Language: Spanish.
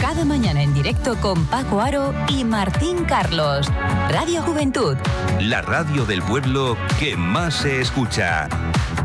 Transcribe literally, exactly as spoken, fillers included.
Cada mañana en directo con Paco Aro y Martín Carlos. Radio Juventud. La radio del pueblo que más se escucha.